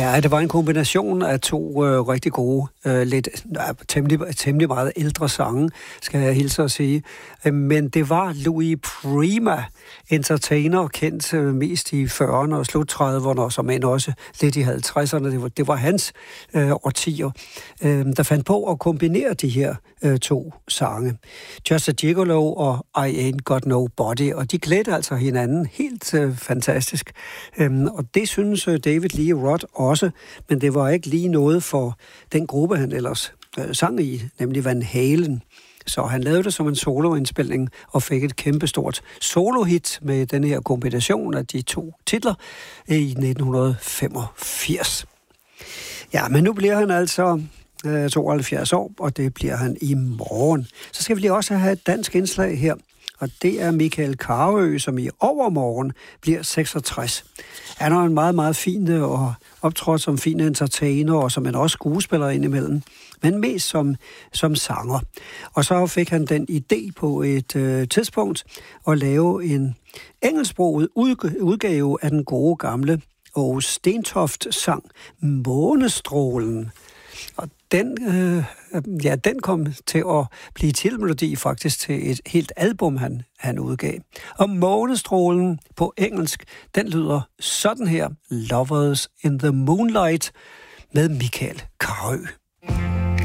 Ja, det var en kombination af to rigtig gode, temmelig meget ældre sange, skal jeg hilse at sige. Men det var Louis Prima, entertainer, kendt mest i 40'erne og slut 30'erne, og som end også lidt i 50'erne. Det var hans årtier, der fandt på at kombinere de her to sange. Just a Gigolo og I Ain't Got No Body, og de klædte altså hinanden helt fantastisk. Og det synes David Lee Roth også, men det var ikke lige noget for den gruppe, han ellers sang i, nemlig Van Halen. Så han lavede det som en soloindspilning og fik et kæmpestort solohit med den her kombination af de to titler i 1985. Ja, men nu bliver han altså 72 år, og det bliver han i morgen. Så skal vi lige også have et dansk indslag her, og det er Michael Carøe, som i overmorgen bliver 66. Han er en meget, meget fin og optrådt som fin entertainer, og som en også skuespiller indimellem, men mest som sanger. Og så fik han den idé på et tidspunkt at lave en engelsksproget udgave af den gode gamle og Stentoft-sang Månestrålen. Og den kom til at blive titelmelodi faktisk til et helt album, han udgav. Og Månestrålen på engelsk, den lyder sådan her: Lovers in the Moonlight med Michael Carøe.